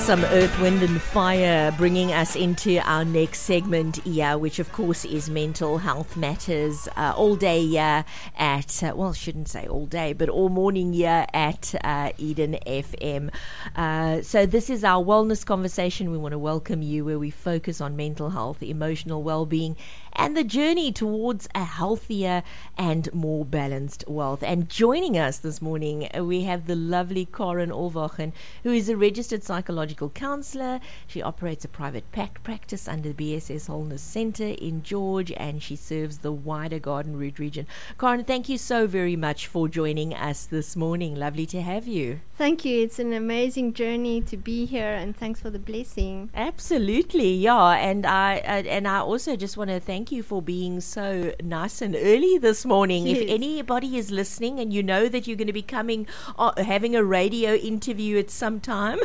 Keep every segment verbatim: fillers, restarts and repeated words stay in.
Some Earth, Wind and Fire, bringing us into our next segment, yeah, which of course is mental health matters, uh, all day yeah, at, uh, well, I shouldn't say all day, but all morning yeah, at uh, Eden F M. Uh, so this is our wellness conversation. We want to welcome you, where we focus on mental health, emotional well-being, and the journey towards a healthier and more balanced wealth. And joining us this morning, we have the lovely Karen Olvachen, who is a registered psychological counselor. She operates a private pack practice under the B S S Wholeness Center in George, and she serves the wider Garden Route region. Karen, thank you so very much for joining us this morning. Lovely to have you. Thank you. It's an amazing journey to be here, and thanks for the blessing. Absolutely, yeah. And I uh, and I also just want to thank you for being so nice and early this morning. Yes. If anybody is listening and you know that you're going to be coming, uh, having a radio interview at some time,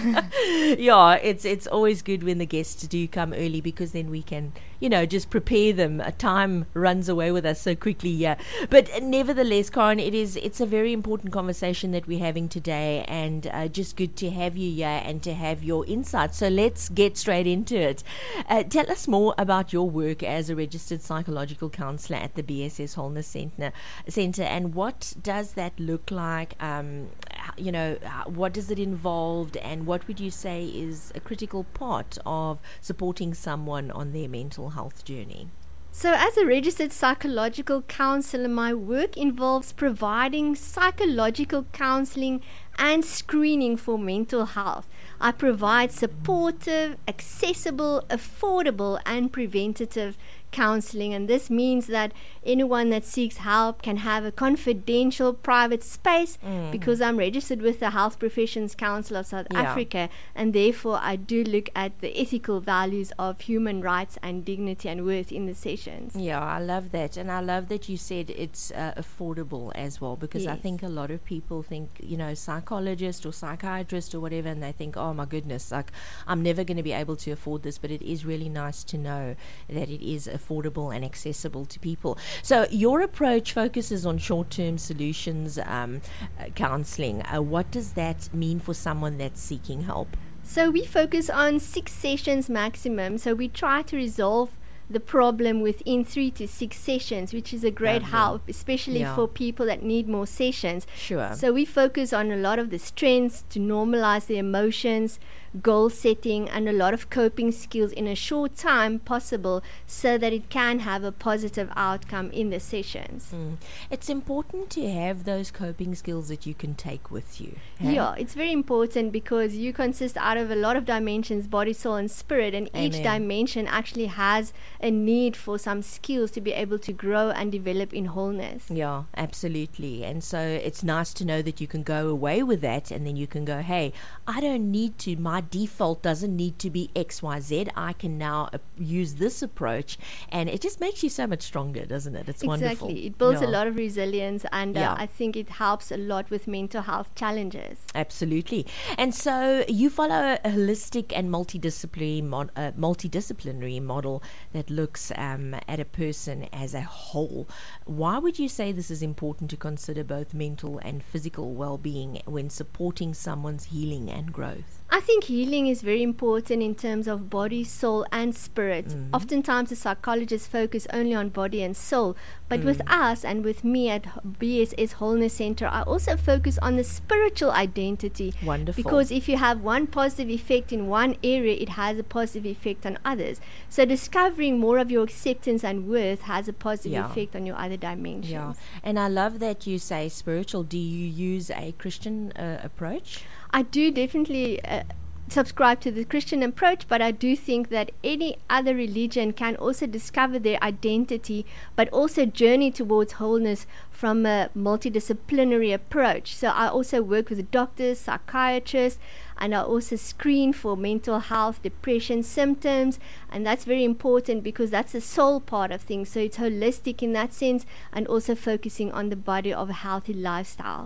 yeah, it's it's always good when the guests do come early, because then we can, you know, just prepare them. Uh, time runs away with us so quickly, yeah. But uh, nevertheless, Karen, it is it's a very important conversation that we're having today, and uh, just good to have you here and to have your insights. So let's get straight into it. Uh, tell us more about your work as a registered psychological counsellor at the B S S Wholeness Center, Center, and what does that look like? Um, you know, what does it involve, and what would you say is a critical part of supporting someone on their mental health journey? So as a registered psychological counselor, my work involves providing psychological counseling and screening for mental health. I provide supportive, accessible, affordable, and preventative counseling, and this means that anyone that seeks help can have a confidential private space, mm. because I'm registered with the Health Professions Council of South yeah. Africa, and therefore I do look at the ethical values of human rights and dignity and worth in the sessions. Yeah, I love that, and I love that you said it's uh, affordable as well, because yes. I think a lot of people think, you know, psychologist or psychiatrist or whatever, and they think, oh my goodness, like I'm never going to be able to afford this, but it is really nice to know that it is affordable and accessible to people. So your approach focuses on short-term solutions um, uh, counseling. Uh, what does that mean for someone that's seeking help? So we focus on six sessions maximum. So we try to resolve the problem within three to six sessions, which is a great Lovely. help, especially yeah. for people that need more sessions. Sure. So we focus on a lot of the strengths to normalize the emotions, goal setting, and a lot of coping skills in a short time possible, so that it can have a positive outcome in the sessions. Mm. It's important to have those coping skills that you can take with you. Hey? Yeah, it's very important, because you consist out of a lot of dimensions, body, soul, and spirit, and Amen. Each dimension actually has a need for some skills to be able to grow and develop in wholeness. Yeah, absolutely. And so it's nice to know that you can go away with that, and then you can go, hey, I don't need to, my default doesn't need to be X Y Z. I can now uh, use this approach, and it just makes you so much stronger, doesn't it? It's exactly. wonderful. Exactly. It builds yeah. a lot of resilience, and uh, yeah. I think it helps a lot with mental health challenges. Absolutely. And so you follow a holistic and multidisciplinary, mod, uh, multidisciplinary model that looks um, at a person as a whole. Why would you say this is important to consider both mental and physical well-being when supporting someone's healing and growth? I think healing is very important in terms of body, soul, and spirit. Mm-hmm. Oftentimes the psychologists focus only on body and soul, but mm. with us and with me at B S S Wholeness Center, I also focus on the spiritual identity. Wonderful. Because if you have one positive effect in one area, it has a positive effect on others. So discovering more of your acceptance and worth has a positive yeah. effect on your other dimensions. Yeah, and I love that you say spiritual. Do you use a Christian uh, approach? I do definitely uh, subscribe to the Christian approach, but I do think that any other religion can also discover their identity, but also journey towards wholeness from a multidisciplinary approach. So I also work with doctors, psychiatrists, and I also screen for mental health, depression symptoms, and that's very important because that's the soul part of things. So it's holistic in that sense, and also focusing on the body of a healthy lifestyle.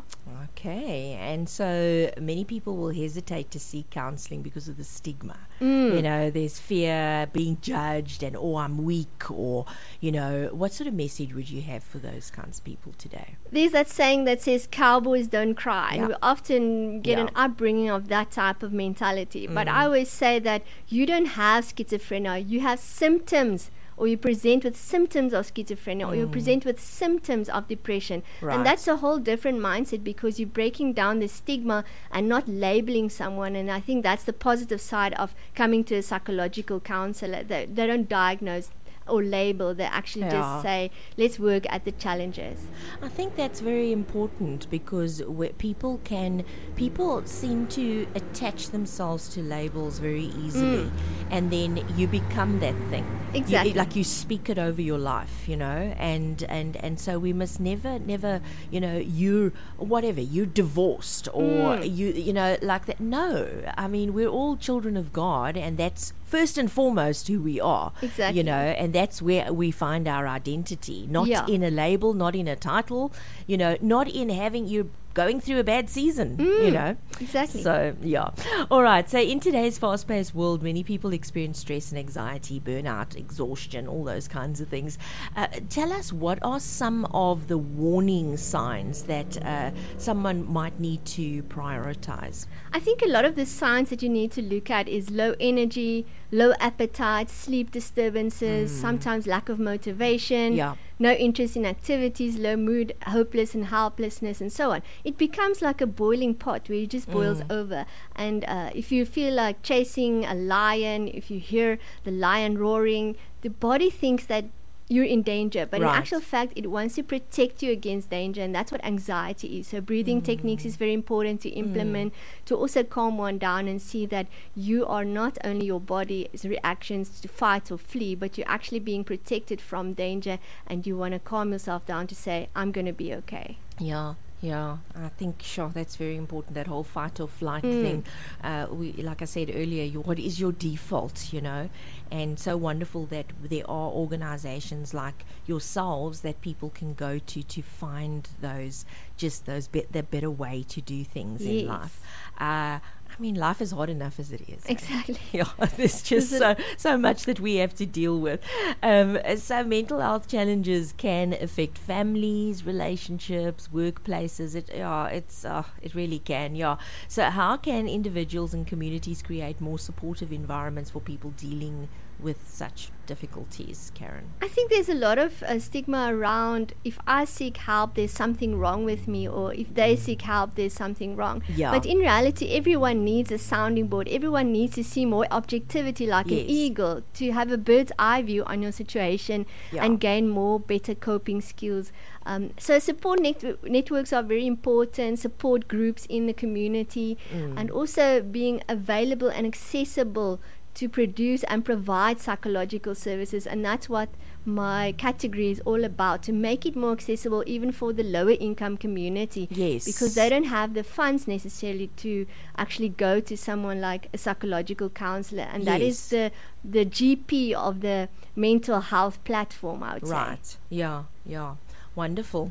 Okay, and so many people will hesitate to seek counseling because of the stigma. Mm. You know, there's fear being judged and, oh, I'm weak, or, you know, what sort of message would you have for those kinds of people today? There's that saying that says cowboys don't cry. Yeah. And we often get Yeah. an upbringing of that type of mentality. But Mm. I always say that you don't have schizophrenia, you have symptoms, or you present with symptoms of schizophrenia, or you Mm. present with symptoms of depression. Right. And that's a whole different mindset, because you're breaking down the stigma and not labeling someone. And I think that's the positive side of coming to a psychological counselor. They, they don't diagnose or label, they actually Yeah. just say, let's work at the challenges. I think that's very important, because where people can, people seem to attach themselves to labels very easily, and then you become that thing. Exactly. You, like you speak it over your life, you know, and, and, and so we must never, never, you know, you're whatever, you're divorced, or Mm. you, you know, like that. No, I mean, we're all children of God, and that's first and foremost who we are. Exactly. You know, and that's where we find our identity, not Yeah. in a label, not in a title, you know, not in having you going through a bad season, you Mm, know. exactly. So, yeah. All right. So, in today's fast paced world, many people experience stress and anxiety, burnout, exhaustion, all those kinds of things. Uh, tell us, what are some of the warning signs that uh, someone might need to prioritize? I think a lot of the signs that you need to look at is low energy, low appetite, sleep disturbances, sometimes lack of motivation, Yeah. no interest in activities, low mood, hopeless and helplessness, and so on. It becomes like a boiling pot where it just boils over. And uh, if you feel like chasing a lion, if you hear the lion roaring, the body thinks that you're in danger, but Right. in actual fact it wants to protect you against danger, and that's what anxiety is. So breathing techniques is very important to implement, to also calm one down and see that you are not only your body's reactions to fight or flee, but you're actually being protected from danger, and you want to calm yourself down to say, I'm going to be okay. Yeah, yeah. I think, sure, that's very important, that whole fight or flight Mm. thing. Uh, we, like I said earlier, your, what is your default, you know? And so wonderful that there are organizations like yourselves that people can go to to find those, just those, be- the better way to do things in Yes. life. Uh, I mean, life is hard enough as it is. eh? Exactly. Yeah, there's just Is so it- so much that we have to deal with. Um, so mental health challenges can affect families, relationships, workplaces. It yeah, it's uh, it really can. Yeah. So how can individuals and communities create more supportive environments for people dealing with such difficulties, Karen? I think there's a lot of uh, stigma around, if I seek help, there's something wrong with me, or if they seek help, there's something wrong. Yeah. But in reality, everyone needs a sounding board. Everyone needs to see more objectivity, like Yes. an eagle, to have a bird's eye view on your situation Yeah. and gain more better coping skills. Um, so support net- networks are very important, support groups in the community, and also being available and accessible to produce and provide psychological services. And that's what my category is all about, to make it more accessible even for the lower income community. Yes. Because they don't have the funds necessarily to actually go to someone like a psychological counselor. And that is Yes. the the G P of the mental health platform, I would say. Right. Yeah, yeah. Wonderful.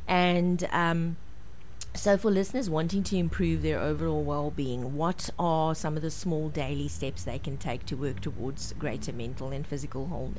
And um, so for listeners wanting to improve their overall well-being, what are some of the small daily steps they can take to work towards greater mental and physical wholeness?